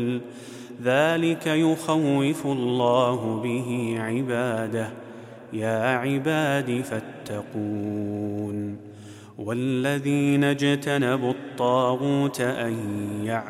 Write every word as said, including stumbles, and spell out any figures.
ذلك يخوف الله به عباده يا عباد فاتقون والذين اجتنبوا الطاغوت أن يعبدوا